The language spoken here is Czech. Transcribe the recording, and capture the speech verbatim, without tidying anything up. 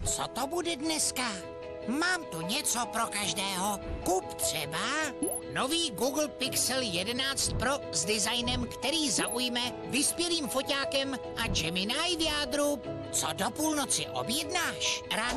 Co to bude dneska? Mám tu něco pro každého. Kup třeba nový Google Pixel jedenáct Pro s designem, který zaujme vyspělým foťákem a Gemini v jádru. Co do půlnoci objednáš? Ráno